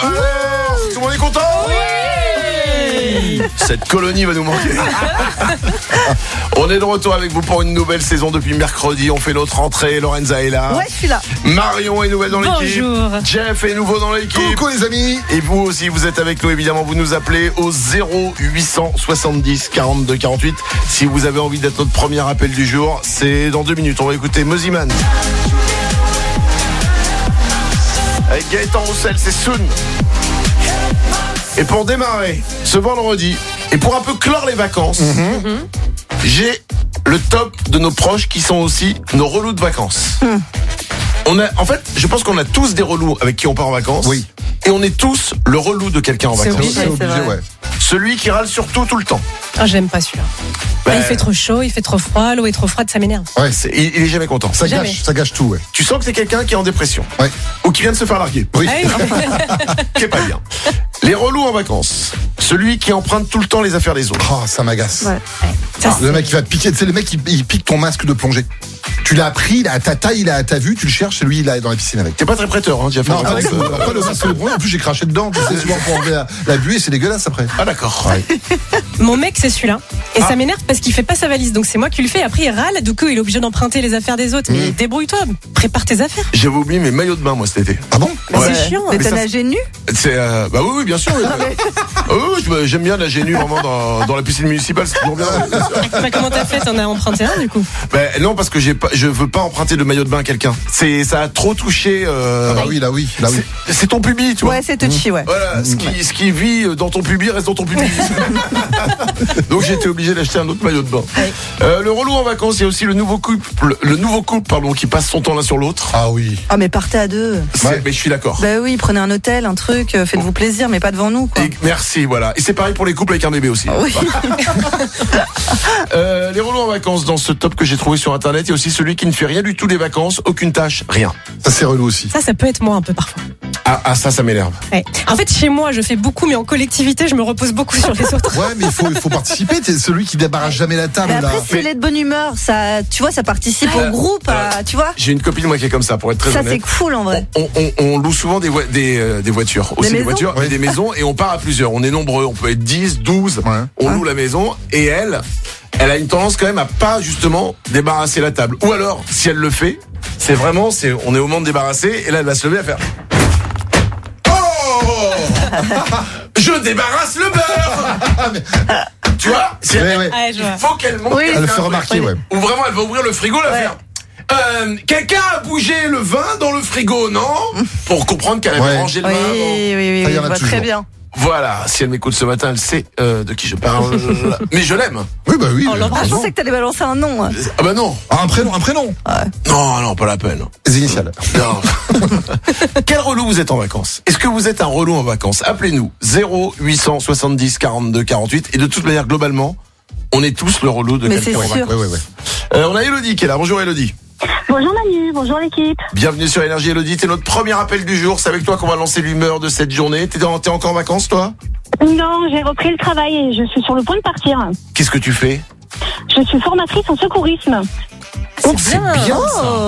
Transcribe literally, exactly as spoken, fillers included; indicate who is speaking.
Speaker 1: Alors, tout le monde est content? Oui. Cette colonie va nous manquer. On est de retour avec vous pour une nouvelle saison depuis mercredi. On fait notre rentrée. Lorenza est là.
Speaker 2: Ouais, je suis là.
Speaker 1: Marion est nouvelle dans l'équipe.
Speaker 3: Bonjour.
Speaker 1: Jeff est nouveau dans l'équipe.
Speaker 4: Coucou les amis.
Speaker 1: Et vous aussi, vous êtes avec nous évidemment. Vous nous appelez au zéro huit cent soixante-dix quarante-deux quarante-huit. Si vous avez envie d'être notre premier appel du jour, c'est dans deux minutes. On va écouter Moziman. Avec Gaëtan Roussel, c'est Soon. Et pour démarrer ce vendredi, et pour un peu clore les vacances, mmh. j'ai le top de nos proches qui sont aussi nos relous de vacances. Mmh. On a, en fait, je pense qu'on a tous des relous avec qui on part en vacances.
Speaker 4: Oui.
Speaker 1: Et on est tous le relou de quelqu'un en
Speaker 3: C'est
Speaker 1: vacances.
Speaker 3: obligé,
Speaker 4: C'est obligé, ouais.
Speaker 1: Celui qui râle sur tout, tout le temps.
Speaker 3: Ah, j'aime pas celui-là.
Speaker 1: Ben,
Speaker 3: Il fait trop chaud, il fait trop froid, l'eau est trop froide, ça m'énerve.
Speaker 4: Ouais,
Speaker 1: c'est- il, il est jamais content.
Speaker 4: ça
Speaker 3: Jamais.
Speaker 4: gâche, ça gâche tout, ouais.
Speaker 1: Tu sens que c'est quelqu'un qui est en dépression.
Speaker 4: Ouais.
Speaker 1: Ou qui vient de se faire larguer.
Speaker 4: Oui.
Speaker 3: Ah oui.
Speaker 1: Qui est pas bien. Les relous en vacances. Celui qui emprunte tout le temps les affaires des autres.
Speaker 4: Oh, ça m'agace.
Speaker 2: Ouais.
Speaker 3: Ça,
Speaker 4: Ah, le mec qui va te piquer, tu sais, le mec il, il pique ton masque de plongée. Tu l'as pris, il est à ta taille, il est à ta vue, tu le cherches, c'est lui, il est dans la piscine avec.
Speaker 1: T'es pas très prêteur, hein, Jeff.
Speaker 4: Non,
Speaker 1: en
Speaker 4: pas,
Speaker 1: vacances.
Speaker 4: le, pas le masque de plongée, en plus j'ai craché dedans, tu sais, souvent pour enlever la, la buée, c'est dégueulasse après.
Speaker 1: Ah d'accord.
Speaker 4: Ouais.
Speaker 3: Mon mec, c'est celui-là. Et
Speaker 1: Ah.
Speaker 3: ça m'énerve parce qu'il fait pas sa valise. Donc c'est moi qui le fais. Après, il râle. Du coup, il est obligé d'emprunter les affaires des autres. Mais
Speaker 4: Mmh.
Speaker 3: débrouille-toi. Prépare tes affaires.
Speaker 1: J'avais oublié mes maillots de bain moi cet été.
Speaker 4: Ah bon?
Speaker 3: Mais
Speaker 1: Ouais.
Speaker 3: c'est chiant.
Speaker 2: Mais
Speaker 1: Mais
Speaker 2: t'as
Speaker 1: ça,
Speaker 2: nagé nu?
Speaker 1: C'est euh, bah oui, oui bien sûr. Oui, Ah oui, oui, je- j'aime bien nager nu vraiment dans, dans la piscine municipale, c'est toujours bien.
Speaker 3: Bah, comment t'as fait? T'en as emprunté un, du coup?
Speaker 1: Ben non parce que j'ai pas, je veux pas emprunter le maillot de bain à quelqu'un. C'est ça a trop touché. Euh,
Speaker 4: Ah bah oui, là oui, là oui.
Speaker 1: c'est- C'est ton pubis, tu vois.
Speaker 2: Ouais, c'est touchy, ouais.
Speaker 1: Voilà, ce qui, ce qui vit dans ton pubis reste dans ton pubis. Donc j'ai été obligé d'acheter un autre maillot de bain.
Speaker 3: Ouais.
Speaker 1: Euh, le relou en vacances, il y a aussi le nouveau couple, le, le nouveau couple pardon, qui passe son temps l'un sur l'autre.
Speaker 4: Ah oui.
Speaker 2: Ah, mais partez à deux.
Speaker 1: C'est-
Speaker 4: Ouais.
Speaker 1: Mais je suis d'accord.
Speaker 2: Bah oui, prenez un hôtel, un truc, euh, faites-vous plaisir, mais pas devant nous, quoi.
Speaker 1: Et merci, voilà. Et c'est pareil pour les couples avec un bébé aussi.
Speaker 2: Oui.
Speaker 1: Euh, les relous en vacances, dans ce top que j'ai trouvé sur internet, il y a aussi celui qui ne fait rien du tout des vacances, aucune tâche, rien.
Speaker 4: Ça c'est relou aussi.
Speaker 3: Ça, ça peut être moi un peu parfois.
Speaker 1: Ah, ah ça, ça m'énerve.
Speaker 3: Ouais. En fait, chez moi, je fais beaucoup, mais en collectivité, je me repose beaucoup sur les autres.
Speaker 4: Ouais, mais il faut, il faut participer, t'es celui qui débarrasse jamais la table
Speaker 2: Mais
Speaker 4: là.
Speaker 2: après, si elle est de bonne humeur, ça, tu vois, ça participe au groupe, à- tu vois.
Speaker 1: J'ai une copine moi qui est comme ça, pour être très
Speaker 2: Ça, c'est
Speaker 1: honnête.
Speaker 2: cool, en vrai.
Speaker 1: On, on- on loue souvent des, voi- des, euh, des voitures, aussi des,
Speaker 2: maisons
Speaker 1: voitures,
Speaker 4: Ouais.
Speaker 1: et des maisons, et on part à plusieurs. On est nombreux, on peut être dix, douze.
Speaker 4: Ouais.
Speaker 1: On loue la maison, et elle, elle a une tendance quand même à pas justement débarrasser la table. Ou alors, si elle le fait, c'est vraiment, c'est, on est au moment de débarrasser, et là elle va se lever à faire. Oh, je débarrasse le beurre. Tu vois, c'est-
Speaker 4: Ouais, ouais.
Speaker 3: Ouais, je vois.
Speaker 1: il faut qu'elle monte.
Speaker 2: Oui.
Speaker 1: quelqu'un,
Speaker 4: Elle le fait
Speaker 1: quoi.
Speaker 4: remarquer, ouais.
Speaker 1: Ou vraiment, elle va ouvrir le frigo, elle va
Speaker 2: Ouais.
Speaker 1: faire. Euh, quelqu'un a bougé le vin dans le frigo, non? Pour comprendre qu'elle avait
Speaker 4: Ouais.
Speaker 1: rangé le
Speaker 2: Oui,
Speaker 1: vin
Speaker 2: oui,
Speaker 1: avant.
Speaker 2: oui, oui,
Speaker 4: Ça, il y
Speaker 2: je
Speaker 4: en a
Speaker 2: vois
Speaker 4: toujours.
Speaker 2: très bien.
Speaker 1: Voilà, si elle m'écoute ce matin, elle sait euh, de qui je parle. Mais je l'aime.
Speaker 4: Oui, bah oui.
Speaker 3: On
Speaker 4: mais-
Speaker 3: l'embrasse.
Speaker 2: Ah, je pensais que t'allais balancer un nom. hein.
Speaker 1: Ah bah non.
Speaker 4: Ah, un prénom, un prénom.
Speaker 1: Non, non, pas la peine.
Speaker 4: Les initiales.
Speaker 1: Non. Quel relou vous êtes en vacances? Est-ce que vous êtes un relou en vacances? Appelez-nous zéro huit cent soixante-dix quarante-deux quarante-huit. Et de toute manière, globalement, on est tous le relou de
Speaker 2: Mais
Speaker 1: quelqu'un.
Speaker 2: c'est sûr.
Speaker 4: Ouais, ouais, ouais.
Speaker 1: Euh, on a Elodie qui est là. Bonjour Elodie.
Speaker 5: Bonjour Manu, bonjour l'équipe.
Speaker 1: Bienvenue sur Énergie Elodie. T'es notre premier appel du jour. C'est avec toi qu'on va lancer l'humeur de cette journée. T'es, en- t'es encore en vacances, toi?
Speaker 5: Non, j'ai repris le travail et je suis sur le point de partir.
Speaker 1: Qu'est-ce que tu fais?
Speaker 5: Je suis formatrice en secourisme.
Speaker 3: C'est bien.
Speaker 1: bien ça.